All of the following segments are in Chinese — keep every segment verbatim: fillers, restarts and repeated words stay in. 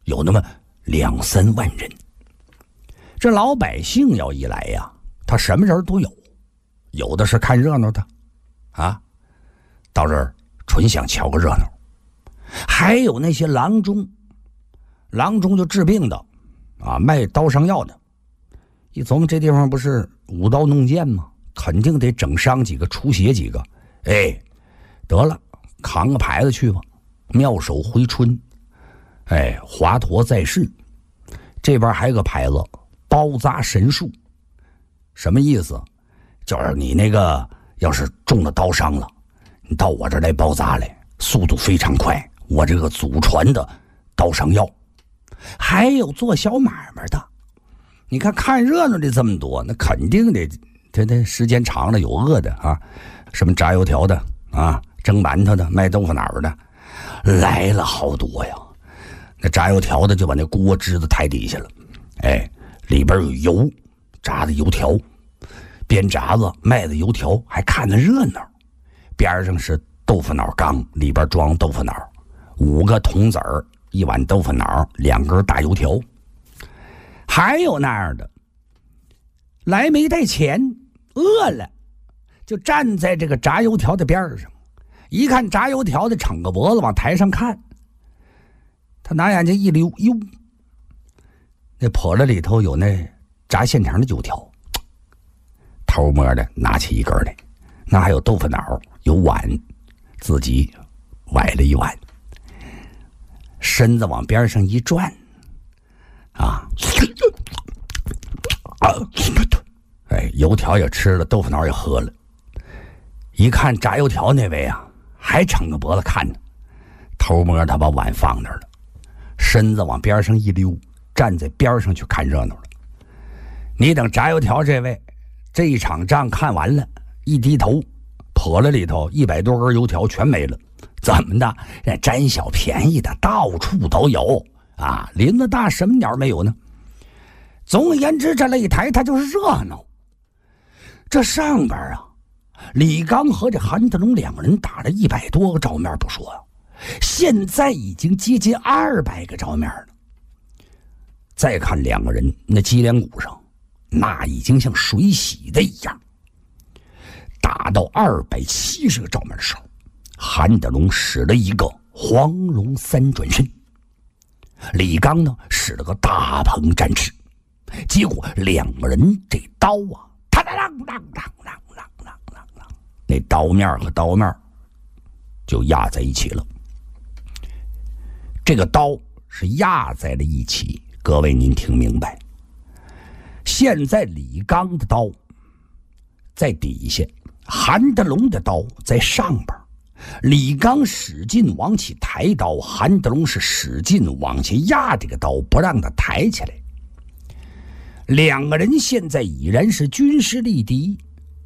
有那么两三万人。这老百姓要一来呀，他什么人都有，有的是看热闹的啊，到这儿纯想瞧个热闹，还有那些郎中，郎中就治病的啊，卖刀伤药的。一琢磨这地方不是舞刀弄剑吗？肯定得整伤几个，出血几个。哎，得了，扛个牌子去吧，妙手回春，哎，华佗在世。这边还有个牌子，包扎神术。什么意思？就是你那个要是中了刀伤了，你到我这儿来包扎来，速度非常快，我这个祖传的刀伤药。还有做小买卖的，你看看热闹的这么多，那肯定得这这时间长了有饿的啊，什么炸油条的啊，蒸馒头的，卖豆腐脑的，来了好多呀。那炸油条的就把那锅支到台底下了，哎，里边有油，炸的油条，边炸子卖的油条，还看着热闹。边上是豆腐脑缸，里边装豆腐脑，五个铜子儿，一碗豆腐脑，两根大油条。还有那样的，来没带钱，饿了，就站在这个炸油条的边上，一看炸油条的，敞个脖子往台上看，他拿眼睛一溜，哟，那笸箩里头有那炸现成的油条，偷摸的拿起一根来，那还有豆腐脑，有碗，自己崴了一碗，身子往边上一转，啊，哎，油条也吃了，豆腐脑也喝了。一看炸油条那位啊，还撑个脖子看呢，偷摸他把碗放那儿了，身子往边上一溜，站在边上去看热闹了。你等炸油条这位，这一场仗看完了，一低头，笸箩里头一百多根油条全没了。怎么的？那占小便宜的到处都有啊，林子大什么鸟没有呢？总而言之，这擂台它就是热闹。这上边啊，李刚和这韩德龙两个人打了一百多个照面不说，现在已经接近二百个照面了。再看两个人那脊梁骨上，那已经像水洗的一样。打到二百七十个照面的时候，韩德龙使了一个黄龙三转身，李刚呢使了个大鹏展翅，结果两个人这刀啊，嘡啷啷啷啷啷啷啷啷，那刀面和刀面就压在一起了。这个刀是压在了一起，各位您听明白？现在李刚的刀在底下，韩德龙的刀在上边。李刚使劲往起抬刀，韩德龙是使劲往下压这个刀，不让他抬起来。两个人现在已然是军师力敌，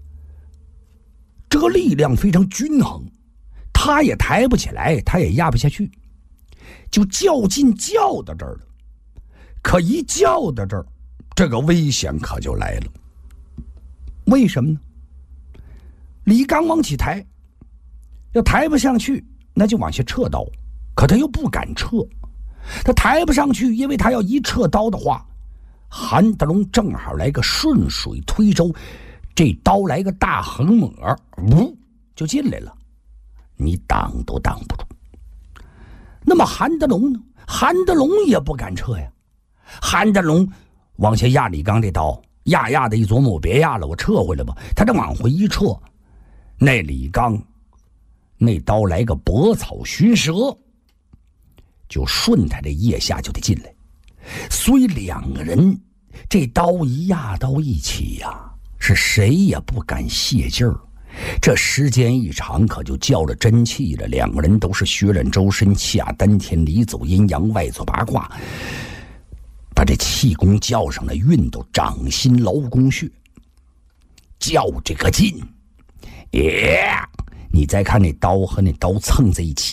这个力量非常均衡，他也抬不起来，他也压不下去，就较劲较到这儿了。可一较到这儿，这个危险可就来了。为什么呢？李刚往起抬，要抬不上去，那就往下撤刀，可他又不敢撤，他抬不上去，因为他要一撤刀的话，韩德龙正好来个顺水推舟，这刀来个大横抹，呜就进来了，你挡都挡不住。那么韩德龙呢？韩德龙也不敢撤呀。韩德龙往下压李刚这刀，压压的一琢磨，我别压了，我撤回来吧。他这往回一撤，那李刚那刀来个搏草寻蛇，就顺他这腋下就得进来。所以两个人这刀一压到一起呀、啊，是谁也不敢泄劲儿。这时间一长，可就较了真气了。两个人都是血染周身，下丹田，里走阴阳，外走八卦，把这气功较上了，运到掌心劳宫穴，较这个劲。耶！你再看那刀和那刀蹭在一起，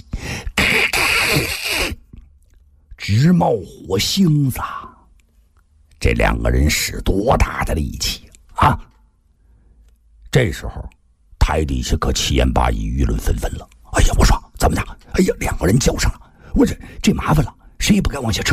直冒火星子。这两个人使多大的力气啊！这时候台底下可七言八语，议论纷纷了。哎呀，我说怎么的？哎呀，两个人较上了，我这这麻烦了，谁也不敢往下撤。